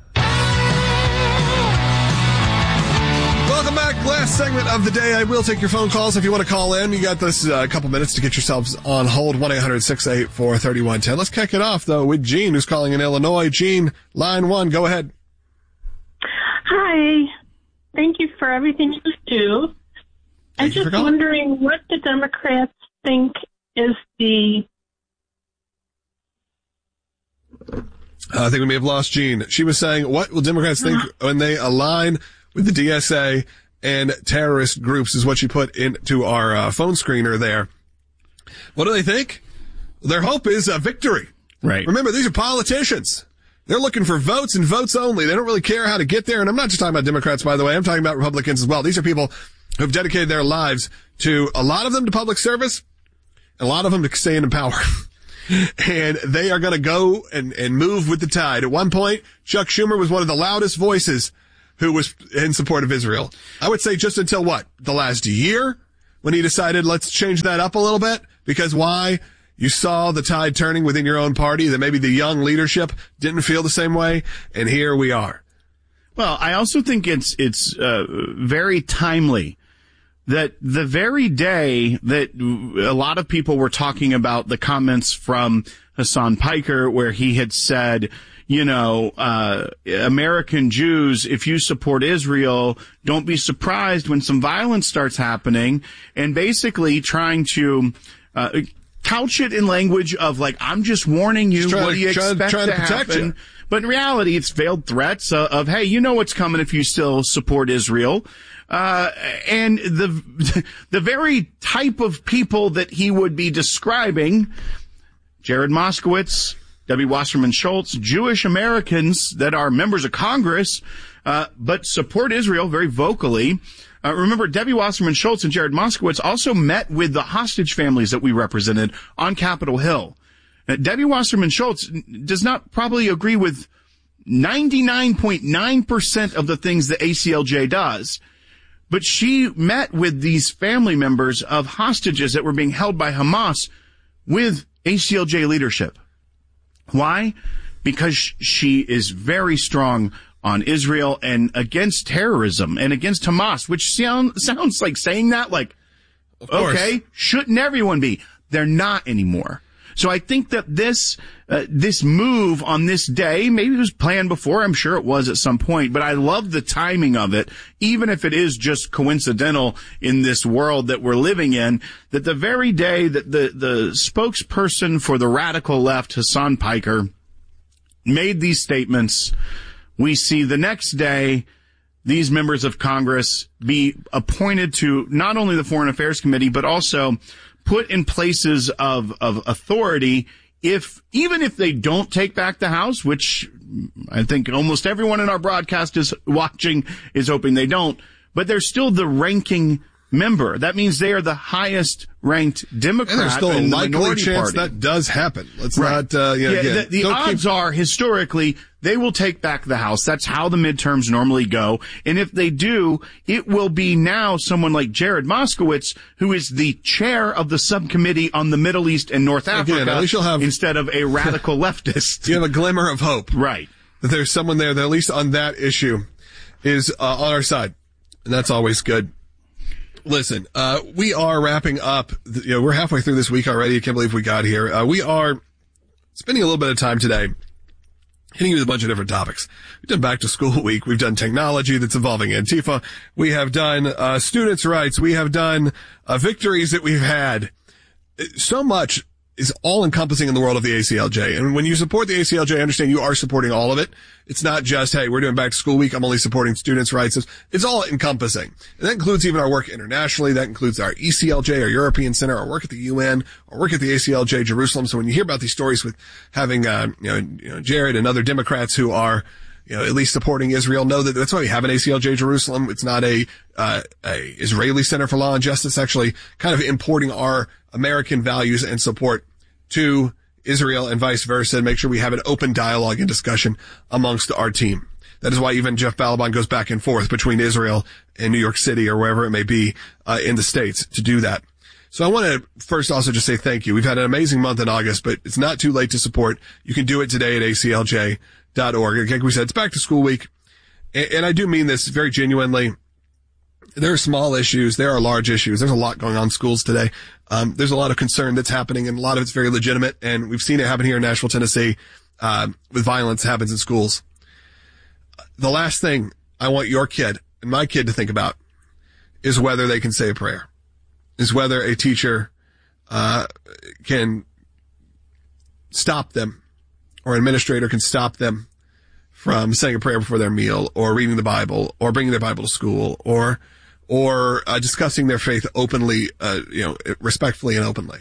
[SPEAKER 11] Welcome back. Last segment of the day. I will take your phone calls if you want to call in. You got this uh, couple minutes to get yourselves on hold. one eight hundred, six eight four, three one one zero. Let's kick it off, though, with Gene, who's calling in Illinois. Gene, line one. Go ahead.
[SPEAKER 24] Hi. Thank you for everything you do. I'm just wondering what the Democrats think is the
[SPEAKER 11] Uh, I think we may have lost Jean. She was saying, what will Democrats think when they align with the D S A and terrorist groups, is what she put into our uh, phone screener there. What do they think? Their hope is a victory.
[SPEAKER 12] Right.
[SPEAKER 11] Remember, these are politicians. They're looking for votes and votes only. They don't really care how to get there. And I'm not just talking about Democrats, by the way. I'm talking about Republicans as well. These are people who've dedicated their lives to, a lot of them to public service, a lot of them to staying in power. And they are going to go and, and move with the tide. At one point, Chuck Schumer was one of the loudest voices who was in support of Israel. I would say just until what? The last year, when he decided, let's change that up a little bit. Because why? You saw the tide turning within your own party, that maybe the young leadership didn't feel the same way. And here we are.
[SPEAKER 12] Well, I also think it's, it's, uh, very timely that the very day that a lot of people were talking about the comments from Hassan Piker, where he had said, you know, uh, American Jews, if you support Israel, don't be surprised when some violence starts happening, and basically trying to, uh, couch it in language of like, I'm just warning you,
[SPEAKER 11] trying,
[SPEAKER 12] what do you expect
[SPEAKER 11] trying, trying
[SPEAKER 12] to,
[SPEAKER 11] to protect
[SPEAKER 12] happen?
[SPEAKER 11] You.
[SPEAKER 12] But in reality, it's veiled threats uh, of, hey, you know what's coming if you still support Israel. Uh, and the, the very type of people that he would be describing, Jared Moskowitz, Debbie Wasserman Schultz, Jewish Americans that are members of Congress, uh, but support Israel very vocally. Uh, remember, Debbie Wasserman Schultz and Jared Moskowitz also met with the hostage families that we represented on Capitol Hill. Uh, Debbie Wasserman Schultz does not probably agree with ninety-nine point nine percent of the things that A C L J does. But she met with these family members of hostages that were being held by Hamas with A C L J leadership. Why? Because she is very strong on Israel and against terrorism and against Hamas, which sound, sounds like saying that like, okay, shouldn't everyone be? They're not anymore. So I think that this, uh, this move on this day, maybe it was planned before. I'm sure it was at some point, but I love the timing of it, even if it is just coincidental in this world that we're living in, that the very day that the, the spokesperson for the radical left, Hassan Piker, made these statements, we see the next day these members of Congress be appointed to not only the Foreign Affairs Committee, but also put in places of, of authority, if, even if they don't take back the House, which I think almost everyone in our broadcast is watching is hoping they don't, but they're still the ranking member. That means they are the highest ranked Democrat.
[SPEAKER 11] And there's still a
[SPEAKER 12] in the
[SPEAKER 11] likely
[SPEAKER 12] minority
[SPEAKER 11] chance
[SPEAKER 12] party.
[SPEAKER 11] that does happen. Let's
[SPEAKER 12] Right.
[SPEAKER 11] not, uh, you know,
[SPEAKER 12] yeah,
[SPEAKER 11] again,
[SPEAKER 12] the, the
[SPEAKER 11] don't
[SPEAKER 12] odds
[SPEAKER 11] keep...
[SPEAKER 12] are historically they will take back the House. That's how the midterms normally go. And if they do, it will be now someone like Jared Moskowitz, who is the chair of the subcommittee on the Middle East and North Africa,
[SPEAKER 11] Again, at least you'll have...
[SPEAKER 12] instead of a radical leftist.
[SPEAKER 11] You have a glimmer of hope.
[SPEAKER 12] Right.
[SPEAKER 11] That there's someone there that at least on that issue is uh, on our side. And that's always good. Listen, uh, we are wrapping up, you know, we're halfway through this week already. I can't believe we got here. Uh, we are spending a little bit of time today hitting you with a bunch of different topics. We've done back to school week. We've done technology that's involving Antifa. We have done, uh, students' rights. We have done, uh, victories that we've had. So much is all encompassing in the world of the A C L J. And when you support the A C L J, I understand you are supporting all of it. It's not just, hey, we're doing back to school week, I'm only supporting students' rights. It's, it's all encompassing. And that includes even our work internationally. That includes our E C L J, our European Center, our work at the U N, our work at the A C L J Jerusalem. So when you hear about these stories with having, uh, you know, you know, Jared and other Democrats who are, you know, at least supporting Israel, know that that's why we have an A C L J Jerusalem. It's not a, uh, a Israeli Center for Law and Justice, actually kind of importing our American values and support to Israel and vice versa, and make sure we have an open dialogue and discussion amongst our team. That is why even Jeff Balaban goes back and forth between Israel and New York City or wherever it may be, uh, in the States to do that. So I want to first also just say thank you. We've had an amazing month in August, but it's not too late to support. You can do it today at A C L J dot org. Like we said, it's back to school week. And, and I do mean this very genuinely. There are small issues. There are large issues. There's a lot going on in schools today. Um, there's a lot of concern that's happening, and a lot of it's very legitimate. And we've seen it happen here in Nashville, Tennessee, uh, with violence happens in schools. The last thing I want your kid and my kid to think about is whether they can say a prayer, is whether a teacher, uh, can stop them or administrator can stop them from saying a prayer before their meal, or reading the Bible, or bringing their Bible to school, or or uh, discussing their faith openly, uh, you know, respectfully and openly.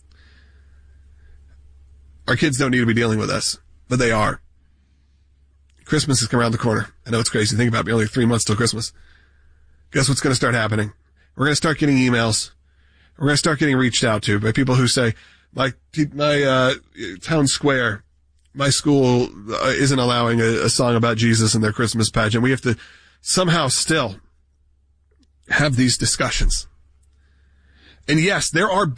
[SPEAKER 11] Our kids don't need to be dealing with us, but they are. Christmas is coming around the corner. I know it's crazy to think about, but only three months till Christmas. Guess what's going to start happening? We're going to start getting emails. We're going to start getting reached out to by people who say, my my uh, town square, my school uh, isn't allowing a, a song about Jesus in their Christmas pageant. We have to somehow still have these discussions. And yes, there are